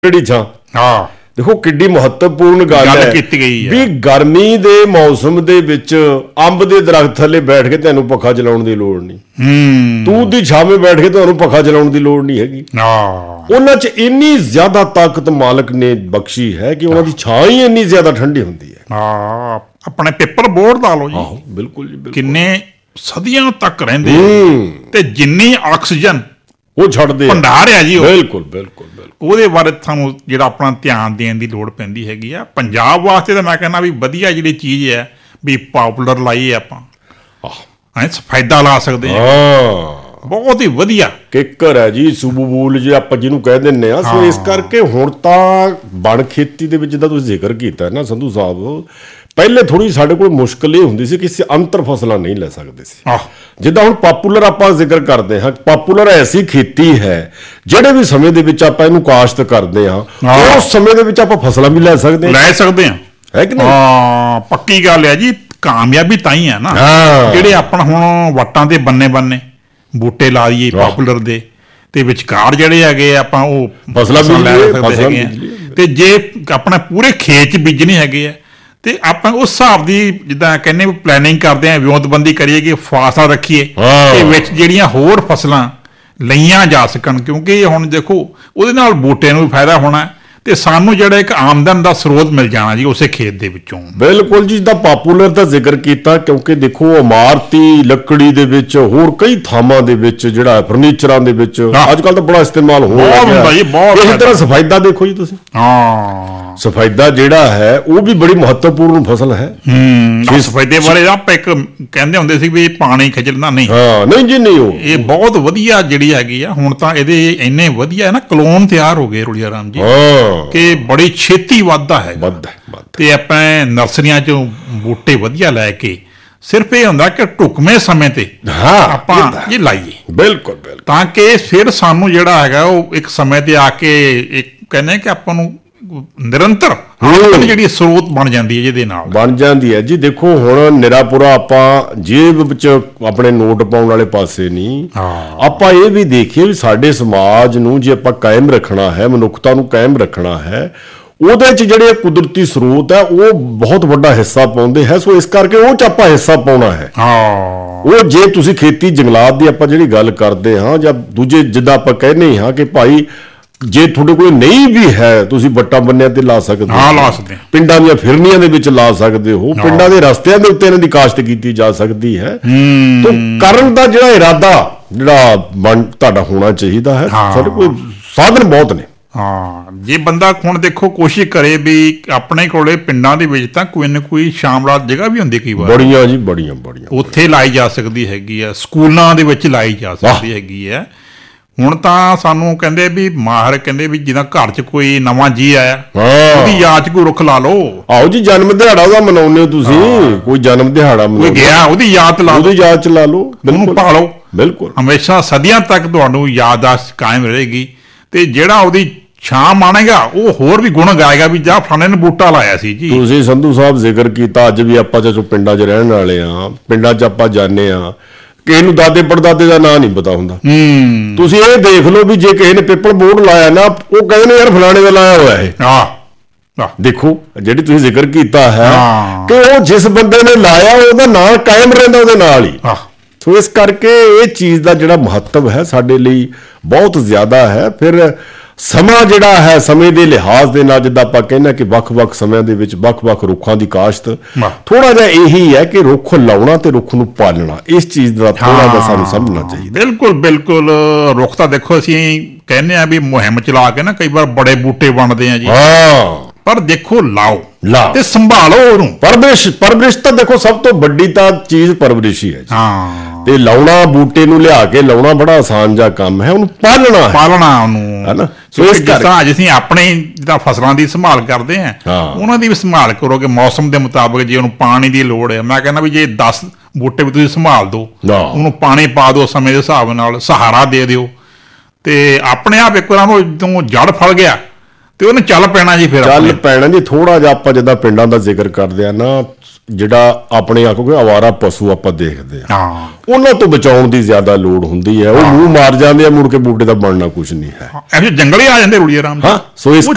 ਕਿਹੜੀ ਛਾਂ। ਹਾਂ ਦੇਖੋ ਕਿੱਡੀ ਮਹੱਤਵਪੂਰਨ ਗੱਲ ਹੈ ਕੀਤੀ ਗਈ ਹੈ ਵੀ ਗਰਮੀ ਦੇ ਮੌਸਮ ਦੇ ਵਿੱਚ ਅੰਬ ਦੇ ਦਰਖਤ ਥੱਲੇ ਬੈਠ ਕੇ ਤੁਹਾਨੂੰ ਪੱਖਾ ਚਲਾਉਣ ਦੀ ਲੋੜ ਨਹੀਂ। ਤੂੰ ਦੀ ਛਾਵੇਂ ਬੈਠ ਕੇ ਤੁਹਾਨੂੰ ਪੱਖਾ ਚਲਾਉਣ ਦੀ ਲੋੜ ਨਹੀਂ ਹੈਗੀ। ਉਹਨਾਂ 'ਚ ਇੰਨੀ ਜ਼ਿਆਦਾ ਤਾਕਤ ਮਾਲਕ ਨੇ ਬਖਸ਼ੀ ਹੈ ਕਿ ਉਹਨਾਂ ਦੀ ਛਾਂ ਹੀ ਇੰਨੀ ਜ਼ਿਆਦਾ ਠੰਡੀ ਹੁੰਦੀ ਹੈ। ਆਪਣੇ ਪੇਪਰ ਬੋਰਡ ਲਾ ਲਓ ਜੀ। ਬਿਲਕੁਲ ਜੀ ਬਿਲਕੁਲ। ਕਿੰਨੇ ਸਦੀਆਂ ਤੱਕ ਰਹਿੰਦੇ ਤੇ ਜਿੰਨੀ ਆਕਸੀਜਨ ਉਹ ਛੱਡਦੇ ਭੰਡਾਰ ਆ ਜੀ। ਬਿਲਕੁਲ ਬਿਲਕੁਲ ਉਹਦੇ ਬਾਰੇ ਸਾਨੂੰ ਜਿਹੜਾ ਆਪਣਾ ਧਿਆਨ ਦੇਣ ਦੀ ਲੋੜ ਪੈਂਦੀ ਹੈਗੀ ਆ। ਪੰਜਾਬ ਵਾਸਤੇ ਤਾਂ ਮੈਂ ਕਹਿੰਦਾ ਵੀ ਵਧੀਆ ਜਿਹੜੀ ਚੀਜ਼ ਹੈ ਵੀ ਪਾਪੂਲਰ ਲਾਈ ਹੈ ਆਪਾਂ ਸਫੈਦਾ ਲਾ ਸਕਦੇ ਹਾਂ। ਬਹੁਤ ਹੀ ਵਧੀਆ ਕਿੱਕਰ ਹੈ ਜੀ ਸੂਬੂਬੂਲ ਜੇ ਆਪਾਂ ਜਿਹਨੂੰ ਕਹਿ ਦਿੰਦੇ ਆ। ਸੋ ਇਸ ਕਰਕੇ ਹੁਣ ਤਾਂ ਬਣ ਖੇਤੀ ਦੇ ਵਿੱਚ ਜਿੱਦਾਂ ਤੁਸੀਂ ਜ਼ਿਕਰ ਕੀਤਾ ਨਾ ਸੰਧੂ ਸਾਹਿਬ, ਪਹਿਲੇ ਥੋੜੀ ਸਾਡੇ ਕੋਲ ਮੁਸ਼ਕਲ ਇਹ ਹੁੰਦੀ ਸੀ ਕਿ ਅੰਤਰ ਫਸਲਾਂ ਨਹੀਂ ਲੈ ਸਕਦੇ ਸੀ। ਜਿੱਦਾਂ ਹੁਣ ਪਾਪੂਲਰ ਆਪਾਂ ਜ਼ਿਕਰ ਕਰਦੇ ਹਾਂ, ਪਾਪੂਲਰ ਐਸੀ ਖੇਤੀ ਹੈ ਜਿਹੜੇ ਵੀ ਸਮੇਂ ਦੇ ਵਿੱਚ ਆਪਾਂ ਇਹਨੂੰ ਕਾਸ਼ਤ ਕਰਦੇ ਹਾਂ ਉਸ ਸਮੇਂ ਦੇ ਵਿੱਚ ਆਪਾਂ ਫਸਲਾਂ ਵੀ ਲੈ ਸਕਦੇ ਹਾਂ ਹੈ ਕਿ ਨਹੀਂ। ਪੱਕੀ ਗੱਲ ਹੈ ਜੀ। ਕਾਮਯਾਬੀ ਤਾਂ ਹੀ ਹੈ ਨਾ ਜਿਹੜੇ ਆਪਣਾ ਹੁਣ ਵੱਟਾਂ ਦੇ ਬੰਨੇ ਬੂਟੇ ਲਾ ਦਈਏ ਪਾਪੂਲਰ ਦੇ ਤੇ ਵਿਚਕਾਰ ਜਿਹੜੇ ਹੈਗੇ ਆਪਾਂ ਉਹ ਫਸਲਾਂ ਲੈ ਸਕਦੇ ਹੈਗੇ ਆ। ਤੇ ਜੇ ਆਪਣਾ ਪੂਰੇ ਖੇਤ 'ਚ ਬੀਜਣੇ ਹੈਗੇ ਆ ਤੇ ਆਪਾਂ ਉਸ ਹਿਸਾਬ ਦੀ ਜਿੱਦਾਂ ਕਹਿੰਦੇ ਪਲੈਨਿੰਗ ਕਰਦੇ ਆ, ਵਿਉਂਤਬੰਦੀ ਕਰੀਏ ਕਿ ਫਾਸਲਾ ਰੱਖੀਏ ਤੇ ਵਿੱਚ ਜਿਹੜੀਆਂ ਹੋਰ ਫਸਲਾਂ ਲਈਆਂ ਜਾ ਸਕਣ। ਕਿਉਂਕਿ ਹੁਣ ਦੇਖੋ ਉਹਦੇ ਨਾਲ ਬੂਟੇ ਨੂੰ ਵੀ ਫਾਇਦਾ ਹੋਣਾ ਤੇ ਸਾਨੂੰ ਜਿਹੜਾ ਇੱਕ ਆਮਦਨ ਦਾ ਸਰੋਤ ਮਿਲ ਜਾਣਾ ਜੀ ਉਸੇ ਖੇਤ ਦੇ ਵਿੱਚੋਂ। ਬਿਲਕੁਲ ਜੀ। ਜਿੱਦਾਂ ਪਾਪੂਲਰ ਦਾ ਜ਼ਿਕਰ ਕੀਤਾ ਕਿਉਂਕਿ ਦੇਖੋ ਇਮਾਰਤੀ ਲੱਕੜੀ ਦੇ ਵਿੱਚ ਹੋਰ ਕਈ ਥਾਵਾਂ ਦੇ ਵਿੱਚ ਜਿਹੜਾ ਫਰਨੀਚਰਾਂ ਦੇ ਵਿੱਚ ਅੱਜ ਕੱਲ੍ਹ ਤਾਂ ਬੜਾ ਇਸਤੇਮਾਲ ਹੋ ਰਿਹਾ ਜੀ। ਇਸੇ ਤਰ੍ਹਾਂ ਸਫੈਦਾ ਦੇਖੋ ਜੀ ਤੁਸੀਂ। ਸਫੈਦਾ ਜਿਹੜਾ ਹੈ ਉਹ ਵੀ ਬੜੀ ਮਹੱਤਵਪੂਰਨ ਫਸਲ ਹੈ। ਸਫੈਦੇ ਬਾਰੇ ਆਪਾਂ ਇੱਕ ਕਹਿੰਦੇ ਹੁੰਦੇ ਸੀ ਵੀ ਪਾਣੀ ਖਿੱਚਣਾ ਨਹੀਂ। ਨਹੀਂ ਜੀ ਨਹੀਂ। ਉਹ ਇਹ ਬਹੁਤ ਵਧੀਆ ਜਿਹੜੀ ਹੈਗੀ ਆ। ਹੁਣ ਤਾਂ ਇਹਦੇ ਇੰਨੇ ਵਧੀਆ ਨਾ ਕਲੋਨ ਤਿਆਰ ਹੋ ਗਏ ਰੁਲੀਆ ਰਾਮ ਜੀ ਕਿ ਬੜੀ ਛੇਤੀ ਵੱਧਦਾ ਹੈ ਤੇ ਆਪਾਂ ਨਰਸਰੀਆਂ ਚੋਂ ਬੂਟੇ ਵਧੀਆ ਲੈ ਕੇ ਸਿਰਫ ਇਹ ਹੁੰਦਾ ਕਿ ਢੁਕਵੇਂ ਸਮੇਂ ਤੇ ਆਪਾਂ ਇਹ ਲਾਈਏ। ਬਿਲਕੁਲ ਤਾਂ ਕਿ ਫਿਰ ਸਾਨੂੰ ਜਿਹੜਾ ਹੈਗਾ ਉਹ ਇੱਕ ਸਮੇਂ ਤੇ ਆ ਕੇ ਇੱਕ ਕਹਿੰਦੇ ਕਿ ਆਪਾਂ ਨੂੰ ਨਿਰੰਤਰ ਆਮਦਨ ਜਿਹੜੀ ਸਰੋਤ ਬਣ ਜਾਂਦੀ ਹੈ ਜਿਹਦੇ ਨਾਲ ਬਣ ਜਾਂਦੀ ਹੈ ਜੀ। ਦੇਖੋ ਹੁਣ ਨਿਰਾਪੁਰਾ ਆਪਾਂ ਜੇਬ ਵਿੱਚ ਆਪਣੇ ਨੋਟ ਪਾਉਣ ਵਾਲੇ ਪਾਸੇ ਨਹੀਂ, ਆਪਾਂ ਇਹ ਵੀ ਦੇਖੀਏ ਵੀ ਸਾਡੇ ਸਮਾਜ ਨੂੰ ਜੇ ਆਪਾਂ ਕਾਇਮ ਰੱਖਣਾ ਹੈ, ਮਨੁੱਖਤਾ ਨੂੰ ਕਾਇਮ ਰੱਖਣਾ ਹੈ, ਉਹਦੇ 'ਚ ਜਿਹੜੇ ਕੁਦਰਤੀ ਸਰੋਤ ਹੈ ਉਹ ਬਹੁਤ ਵੱਡਾ ਹਿੱਸਾ ਪਾਉਂਦੇ ਹੈ। ਸੋ ਇਸ ਕਰਕੇ ਉਹ 'ਚ ਆਪਾਂ ਹਿੱਸਾ ਪਾਉਣਾ ਹੈ। ਉਹ ਜੇ ਤੁਸੀਂ ਖੇਤੀ ਜੰਗਲਾਤ ਦੀ ਆਪਾਂ ਜਿਹੜੀ ਗੱਲ ਕਰਦੇ ਹਾਂ ਜਾਂ ਦੂਜੇ ਜਿੱਦਾਂ ਆਪਾਂ ਕਹਿੰਦੇ ਹਾਂ ਕਿ ਭਾਈ ਜੇ ਤੁਹਾਡੇ ਕੋਲ ਨਹੀਂ ਵੀ ਹੈ ਤੁਸੀਂ ਵੱਟਾਂ ਬੰਨਿਆਂ ਤੇ ਲਾ ਸਕਦੇ ਹੋ, ਪਿੰਡਾਂ ਦੀਆਂ ਫਿਰਨੀਆਂ ਦੇ ਵਿੱਚ ਲਾ ਸਕਦੇ ਹੋ, ਪਿੰਡਾਂ ਦੇ ਰਸਤਿਆਂ ਦੇ ਉੱਤੇ ਇਹਨਾਂ ਦੀ ਕਾਸ਼ਤ ਕੀਤੀ ਜਾ ਸਕਦੀ ਹੈ। ਤਾਂ ਕਰਨ ਦਾ ਜਿਹੜਾ ਇਰਾਦਾ ਜਿਹੜਾ ਤੁਹਾਡਾ ਹੋਣਾ ਚਾਹੀਦਾ ਹੈ। ਸਾਡੇ ਕੋਲ ਸਾਧਨ ਬਹੁਤ ਨੇ। ਜੇ ਬੰਦਾ ਹੁਣ ਦੇਖੋ ਕੋਸ਼ਿਸ਼ ਕਰੇ ਵੀ ਆਪਣੇ ਕੋਲੇ ਪਿੰਡਾਂ ਦੇ ਵਿੱਚ ਤਾਂ ਕੋਈ ਨਾ ਕੋਈ ਸ਼ਾਮਲਾਤ ਜਗ੍ਹਾ ਵੀ ਹੁੰਦੀ ਕਈ ਵਾਰ ਬੜੀਆਂ ਜੀ ਬੜੀਆਂ ਉੱਥੇ ਲਾਈ ਜਾ ਸਕਦੀ ਹੈਗੀ ਆ। ਸਕੂਲਾਂ ਦੇ ਵਿੱਚ ਲਾਈ ਜਾ ਸਕਦੀ ਹੈਗੀ ਹੈ। ਹੁਣ ਤਾਂ ਸਾਨੂੰ ਕਹਿੰਦੇ ਵੀ ਮਾਹਰ ਕਹਿੰਦੇ ਵੀ ਜਿੱਦਾਂ ਘਰ 'ਚ ਕੋਈ ਨਵਾਂ ਜੀ ਆਇਆ ਉਹਦੀ ਯਾਦ 'ਚ ਕੋਈ ਰੁੱਖ ਲਾ ਲਓ। ਆਓ ਜੀ ਜਨਮ ਦਿਹਾੜਾ ਉਹਦਾ ਮਨਾਉਂਦੇ ਹੋ ਤੁਸੀਂ, ਕੋਈ ਜਨਮ ਦਿਹਾੜਾ ਕੋਈ ਗਿਆ ਉਹਦੀ ਯਾਦ 'ਚ ਲਾ ਲਓ, ਉਹਦੀ ਯਾਦ 'ਚ ਲਾ ਲਓ, ਉਹਨੂੰ ਭਾਲੋ। ਬਿਲਕੁਲ ਹਮੇਸ਼ਾ ਸਦੀਆਂ ਤੱਕ ਤੁਹਾਨੂੰ ਯਾਦਦਾਸ਼ਤ ਕਾਇਮ ਰਹੇਗੀ ਤੇ ਜਿਹੜਾ ਉਹਦੀ ਛਾਂ ਮਾਣੇਗਾ ਉਹ ਹੋਰ ਵੀ ਗੁਣ ਗਾਏਗਾ ਵੀ ਜਾਂ ਫਲਾਣੇ ਨੇ ਬੂਟਾ ਲਾਇਆ ਸੀ ਜੀ। ਤੁਸੀਂ ਸੰਧੂ ਸਾਹਿਬ ਜ਼ਿਕਰ ਕੀਤਾ ਅੱਜ ਵੀ ਆਪਾਂ ਜਦੋਂ ਪਿੰਡਾਂ 'ਚ ਰਹਿਣ ਵਾਲੇ ਆ, ਪਿੰਡਾਂ 'ਚ ਆਪਾਂ ਜਾਂਦੇ ਆ, ਕਿਸੇ ਨੂੰ ਦਾਦੇ ਪੜਦਾਦੇ ਦਾ ਨਾਂ ਨਹੀਂ ਪਤਾ ਹੁੰਦਾ। ਤੁਸੀਂ ਇਹ ਦੇਖ ਲਓ ਵੀ ਜੇ ਕਿਸੇ ਨੇ ਪੇਪਰ ਬੋਰਡ ਲਾਇਆ ਨਾ ਉਹ ਕਹਿੰਦੇ ਨੇ ਯਾਰ ਫਲਾਣੇ ਦਾ ਲਾਇਆ ਹੋਇਆ ਇਹ। ਦੇਖੋ ਜਿਹੜੀ ਤੁਸੀਂ ਜ਼ਿਕਰ ਕੀਤਾ ਹੈ ਕਿ ਉਹ ਜਿਸ ਬੰਦੇ ਨੇ ਲਾਇਆ ਉਹਦਾ ਨਾਂ ਕਾਇਮ ਰਹਿੰਦਾ ਉਹਦੇ ਨਾਲ ਹੀ। ਸੋ ਇਸ ਕਰਕੇ ਇਹ ਚੀਜ਼ ਦਾ ਜਿਹੜਾ ਮਹੱਤਵ ਹੈ ਸਾਡੇ ਲਈ ਬਹੁਤ ਜ਼ਿਆਦਾ ਹੈ। ਫਿਰ ਸਮਾਂ ਜਿਹੜਾ ਹੈ ਸਮੇਂ ਦੇ ਲਿਹਾਜ਼ ਦੇ ਨਾਲ ਜਿੱਦਾਂ ਆਪਾਂ ਕਹਿੰਦੇ ਕਿ ਵੱਖ-ਵੱਖ ਸਮਿਆਂ ਦੇ ਵਿੱਚ ਵੱਖ-ਵੱਖ ਰੁੱਖਾਂ ਦੀ ਕਾਸ਼ਤ ਥੋੜਾ ਜਿਹਾ ਇਹੀ ਹੈ ਕਿ ਰੁੱਖ ਲਾਉਣਾ ਤੇ ਰੁੱਖ ਨੂੰ ਪਾਲਣਾ, ਇਸ ਚੀਜ਼ ਦਾ ਥੋੜਾ ਜਿਹਾ ਸਾਨੂੰ ਸਮਝਣਾ ਚਾਹੀਦਾ। ਬਿਲਕੁਲ ਰੁੱਖ ਤਾਂ ਦੇਖੋ ਅਸੀਂ ਕਹਿੰਦੇ ਆ ਵੀ ਮੁਹਿੰਮ ਚਲਾ ਕੇ ਨਾ ਕਈ ਵਾਰ ਬੜੇ ਬੂਟੇ ਬਣਦੇ ਆ ਜੀ। ਪਰ ਦੇਖੋ ਲਾਓ ਤੇ ਸੰਭਾਲੋ ਉਹਨੂੰ। ਪਰਵਰਿਸ਼ ਤਾਂ ਦੇਖੋ ਸਭ ਤੋਂ ਵੱਡੀ ਤਾਂ ਚੀਜ਼ ਪਰਵਰਿਸ਼ ਹੀ ਹੈ ਜੀ। ਤੇ ਲਾਉਣਾ ਬੂਟੇ ਨੂੰ ਲਿਆ ਕੇ ਲਾਉਣਾ ਬੜਾ ਆਸਾਨ ਜਿਹਾ ਕੰਮ ਹੈ, ਉਹਨੂੰ ਪਾਲਣਾ ਉਹਨੂੰ ਹੈ ਨਾ। ਸੋ ਇਸ ਤਰ੍ਹਾਂ ਅੱਜ ਅਸੀਂ ਆਪਣੇ ਜਿੱਦਾਂ ਫਸਲਾਂ ਦੀ ਸੰਭਾਲ ਕਰਦੇ ਆ ਉਹਨਾਂ ਦੀ ਵੀ ਸੰਭਾਲ ਕਰੋਗੇ ਮੌਸਮ ਦੇ ਮੁਤਾਬਕ। ਜੇ ਉਹਨੂੰ ਪਾਣੀ ਦੀ ਲੋੜ ਹੈ, ਮੈਂ ਕਹਿੰਦਾ ਵੀ ਜੇ 10 ਬੂਟੇ ਵੀ ਤੁਸੀਂ ਸੰਭਾਲ ਦਿਓ, ਉਹਨੂੰ ਪਾਣੀ ਪਾ ਦਿਓ ਸਮੇਂ ਦੇ ਹਿਸਾਬ ਨਾਲ, ਸਹਾਰਾ ਦੇ ਦਿਓ ਤੇ ਆਪਣੇ ਆਪ ਇੱਕ ਵਾਰ ਉਹ ਜੜ ਫਲ ਗਿਆ ਤੇ ਉਹਨੇ ਚੱਲ ਪੈਣਾ ਜੀ। ਫਿਰ ਚੱਲ ਪੈਣਾ ਜੀ। ਥੋੜਾ ਜਿਹਾ ਆਪਾਂ ਜਿੱਦਾਂ ਪਿੰਡਾਂ ਦਾ ਜ਼ਿਕਰ ਕਰਦੇ ਆ ਨਾ, ਜਿਹੜਾ ਆਪਣੇ ਆਖੋਗੇ ਅਵਾਰਾ ਪਸ਼ੂ ਆਪਾਂ ਦੇਖਦੇ ਆ ਉਹਨਾਂ ਤੋਂ ਬਚਾਉਣ ਦੀ ਜ਼ਿਆਦਾ ਲੋੜ ਹੁੰਦੀ ਹੈ। ਉਹ ਮੂੰਹ ਮਾਰ ਜਾਂਦੇ ਆ, ਮੁੜ ਕੇ ਬੂਟੇ ਦਾ ਬਣਨਾ ਕੁਝ ਨਹੀਂ ਹੈ। ਜੰਗਲ ਹੀ ਆ ਜਾਂਦੇ ਰੁਲੀਆ ਰਾਮ। ਸੋ ਇਸ